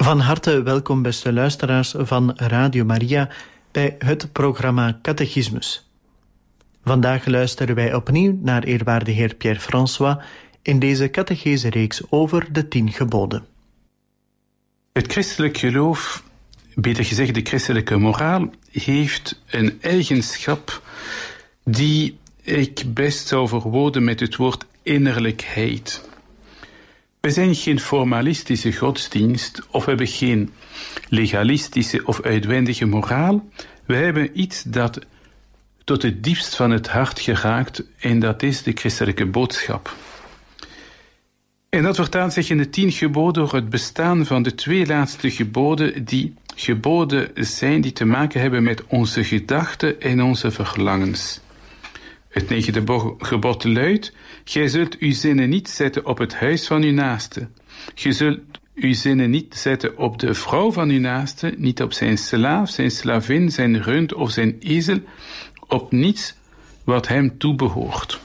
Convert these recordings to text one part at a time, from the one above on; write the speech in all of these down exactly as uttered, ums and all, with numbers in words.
Van harte welkom, beste luisteraars van Radio Maria, bij het programma Catechismus. Vandaag luisteren wij opnieuw naar eerwaarde heer Pierre François in deze catechese-reeks over de tien geboden. Het christelijk geloof, beter gezegd de christelijke moraal, heeft een eigenschap die ik best zou verwoorden met het woord innerlijkheid. We zijn geen formalistische godsdienst of we hebben geen legalistische of uitwendige moraal. We hebben iets dat tot het diepst van het hart geraakt en dat is de christelijke boodschap. En dat vertaalt zich in de tien geboden door het bestaan van de twee laatste geboden die geboden zijn die te maken hebben met onze gedachten en onze verlangens. Het negende gebod luidt: gij zult uw zinnen niet zetten op het huis van uw naaste. Gij zult uw zinnen niet zetten op de vrouw van uw naaste, niet op zijn slaaf, zijn slavin, zijn rund of zijn ezel, op niets wat hem toebehoort.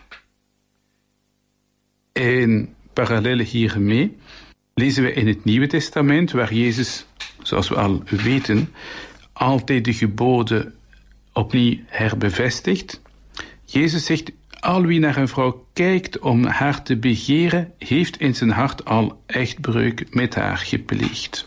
En parallel hiermee lezen we in het Nieuwe Testament, waar Jezus, zoals we al weten, altijd de geboden opnieuw herbevestigt. Jezus zegt: al wie naar een vrouw kijkt om haar te begeren, heeft in zijn hart al echtbreuk met haar gepleegd.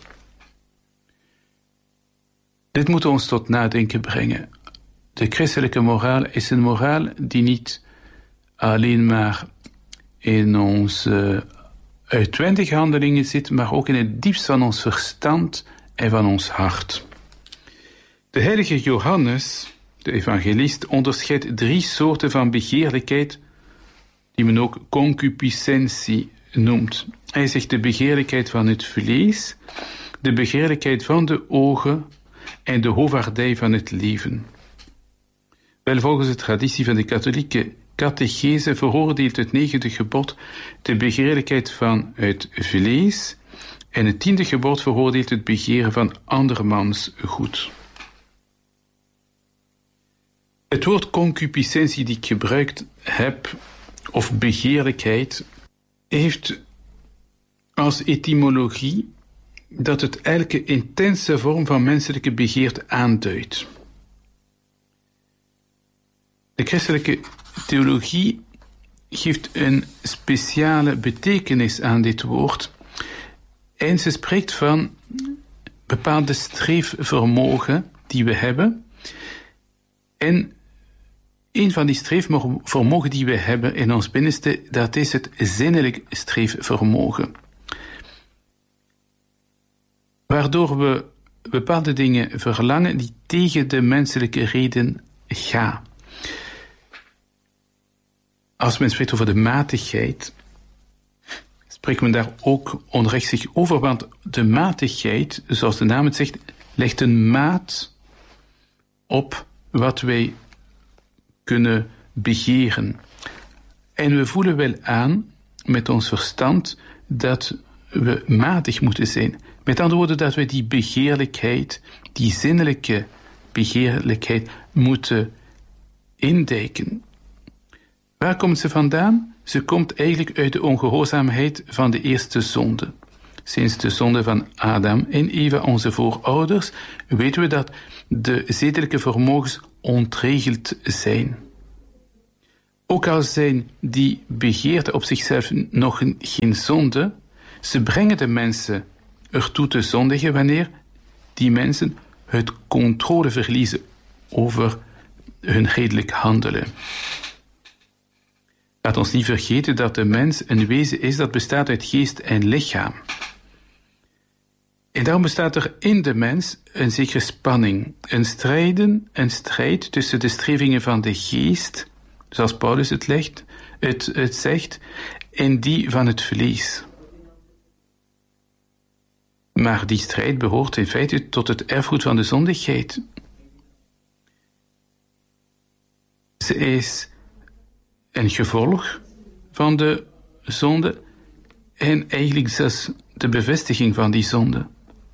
Dit moet ons tot nadenken brengen. De christelijke moraal is een moraal die niet alleen maar in onze uitwendige handelingen zit, maar ook in het diepst van ons verstand en van ons hart. De heilige Johannes, de evangelist, onderscheidt drie soorten van begeerlijkheid, die men ook concupiscentie noemt. Hij zegt de begeerlijkheid van het vlees, de begeerlijkheid van de ogen en de hovaardij van het leven. Wel, volgens de traditie van de katholieke catechese veroordeelt het negende gebod de begeerlijkheid van het vlees en het tiende gebod veroordeelt het begeren van andermans goed. Het woord concupiscentie die ik gebruikt heb, of begeerlijkheid, heeft als etymologie dat het elke intense vorm van menselijke begeerte aanduidt. De christelijke theologie geeft een speciale betekenis aan dit woord en ze spreekt van bepaalde streefvermogen die we hebben. En een van die streefvermogen die we hebben in ons binnenste, dat is het zinnelijk streefvermogen. Waardoor we bepaalde dingen verlangen die tegen de menselijke reden gaan. Als men spreekt over de matigheid, spreekt men daar ook onrechtstreeks over, want de matigheid, zoals de naam het zegt, legt een maat op wat wij kunnen begeren. En we voelen wel aan met ons verstand dat we matig moeten zijn. Met andere woorden, dat we die begeerlijkheid, die zinnelijke begeerlijkheid moeten indijken. Waar komt ze vandaan? Ze komt eigenlijk uit de ongehoorzaamheid van de eerste zonde. Sinds de zonde van Adam en Eva, onze voorouders, weten we dat de zedelijke vermogens ontregeld zijn. Ook al zijn die begeerten op zichzelf nog geen zonde, ze brengen de mensen ertoe te zondigen wanneer die mensen het controle verliezen over hun redelijk handelen. Laat ons niet vergeten dat de mens een wezen is dat bestaat uit geest en lichaam. En daarom bestaat er in de mens een zekere spanning, een strijden, een strijd tussen de strevingen van de geest, zoals Paulus het, legt, het, het zegt, en die van het vlees. Maar die strijd behoort in feite tot het erfgoed van de zondigheid. Ze is een gevolg van de zonde en eigenlijk zelfs de bevestiging van die zonde.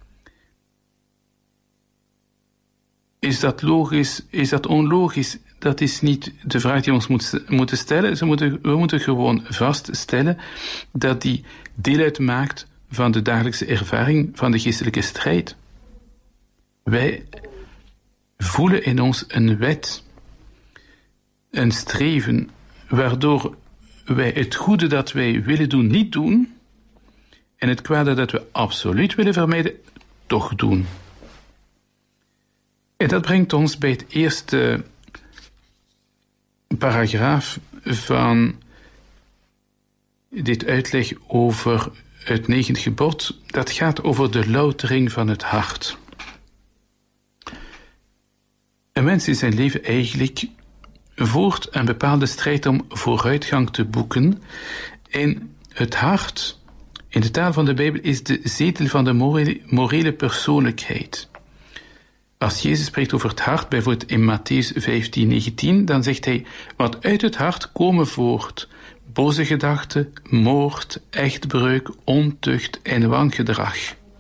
Is dat logisch? Is dat onlogisch? Dat is niet de vraag die we ons moet, moeten stellen. Ze moeten, we moeten gewoon vaststellen dat die deel uitmaakt van de dagelijkse ervaring van de geestelijke strijd. Wij voelen in ons een wet, een streven, waardoor wij het goede dat wij willen doen niet doen en het kwade dat we absoluut willen vermijden toch doen. En dat brengt ons bij het eerste paragraaf van dit uitleg over het negende gebod. Dat gaat over de loutering van het hart. Een mens in zijn leven eigenlijk voert een bepaalde strijd om vooruitgang te boeken. En het hart, in de taal van de Bijbel, is de zetel van de morele, morele persoonlijkheid. Als Jezus spreekt over het hart, bijvoorbeeld in Mattheüs vijftien negentien, dan zegt hij, wat uit het hart komen voort, boze gedachten, moord, echtbreuk, ontucht en wangedrag.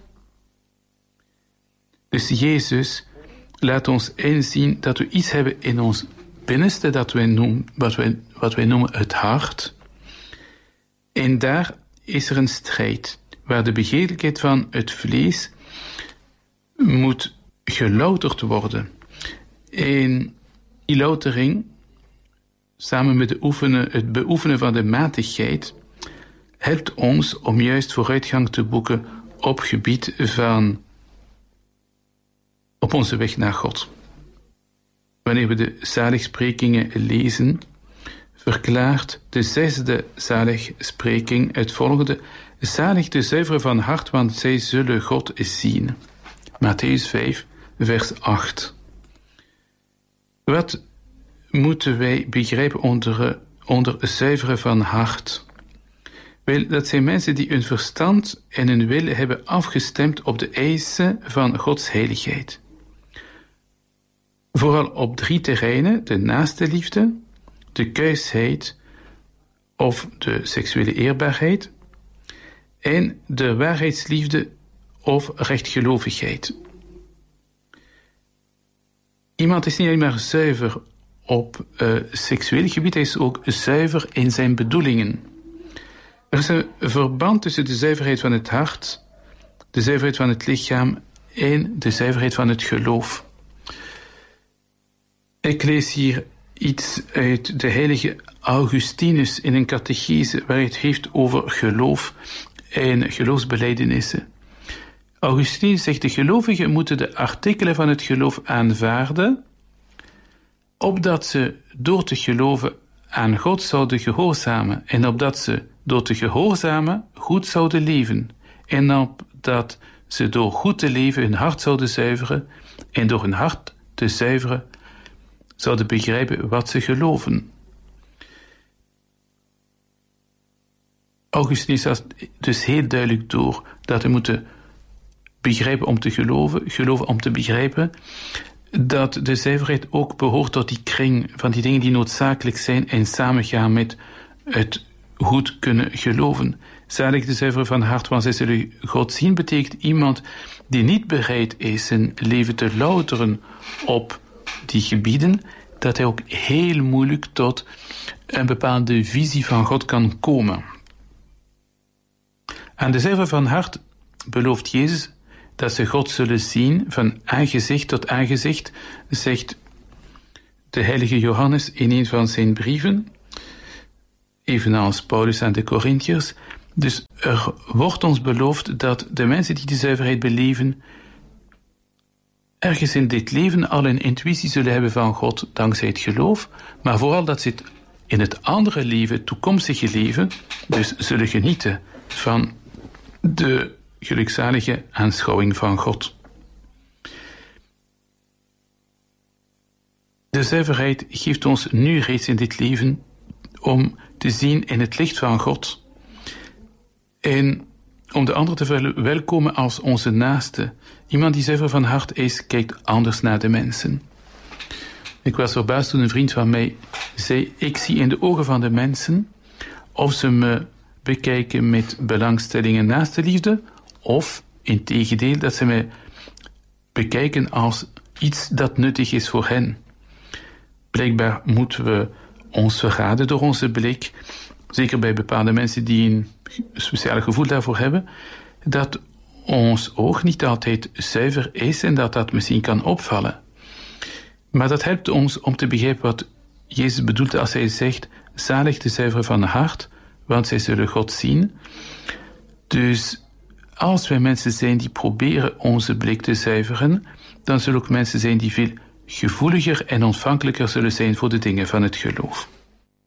Dus Jezus laat ons inzien dat we iets hebben in ons binnenste, dat wij noemen, wat, wij, wat wij noemen het hart. En daar is er een strijd, waar de begeerlijkheid van het vlees moet gelouterd worden. En die loutering, samen met de oefenen, het beoefenen van de matigheid, helpt ons om juist vooruitgang te boeken op gebied van op onze weg naar God. Wanneer we de zaligsprekingen lezen, verklaart de zesde zaligspreking het volgende: zalig de zuiveren van hart, want zij zullen God zien. Mattheüs vijf, vers acht. Wat moeten wij begrijpen onder, onder zuiveren van hart? Wel, dat zijn mensen die hun verstand en hun wil hebben afgestemd op de eisen van Gods heiligheid. Vooral op drie terreinen: de naaste liefde, de kuisheid of de seksuele eerbaarheid en de waarheidsliefde of rechtgelovigheid. Iemand is niet alleen maar zuiver op uh, seksueel gebied, hij is ook zuiver in zijn bedoelingen. Er is een verband tussen de zuiverheid van het hart, de zuiverheid van het lichaam en de zuiverheid van het geloof. Ik lees hier iets uit de heilige Augustinus in een catechese waar hij het heeft over geloof en geloofsbelijdenissen. Augustinus zegt: de gelovigen moeten de artikelen van het geloof aanvaarden, opdat ze door te geloven aan God zouden gehoorzamen en opdat ze door te gehoorzamen goed zouden leven en opdat ze door goed te leven hun hart zouden zuiveren en door hun hart te zuiveren zouden begrijpen wat ze geloven. Augustinus had dus heel duidelijk door dat we moeten begrijpen om te geloven, geloven om te begrijpen, dat de zuiverheid ook behoort tot die kring van die dingen die noodzakelijk zijn en samengaan met het goed kunnen geloven. Zalig de zuiveren van hart, want zij zullen God zien, betekent iemand die niet bereid is zijn leven te louteren op die gebieden, dat hij ook heel moeilijk tot een bepaalde visie van God kan komen. Aan de zuiveren van hart belooft Jezus dat ze God zullen zien van aangezicht tot aangezicht, zegt de heilige Johannes in een van zijn brieven, evenals Paulus aan de Corinthiërs. Dus er wordt ons beloofd dat de mensen die de zuiverheid beleven, ergens in dit leven al een intuïtie zullen hebben van God dankzij het geloof, maar vooral dat ze het in het andere leven, toekomstige leven, dus zullen genieten van de gelukzalige aanschouwing van God. De zuiverheid geeft ons nu reeds in dit leven om te zien in het licht van God en om de ander te verwelkomen als onze naaste. Iemand die zuiver van hart is, kijkt anders naar de mensen. Ik was verbaasd toen een vriend van mij zei: ik zie in de ogen van de mensen of ze me bekijken met belangstelling en naaste liefde, of integendeel dat ze mij bekijken als iets dat nuttig is voor hen. Blijkbaar moeten we ons verraden door onze blik, zeker bij bepaalde mensen die een speciaal gevoel daarvoor hebben. dat ons oog niet altijd zuiver is en dat dat misschien kan opvallen. Maar dat helpt ons om te begrijpen wat Jezus bedoelt als hij zegt, zalig de zuiveren van het hart, want zij zullen God zien. Dus als wij mensen zijn die proberen onze blik te zuiveren, dan zullen ook mensen zijn die veel gevoeliger en ontvankelijker zullen zijn voor de dingen van het geloof.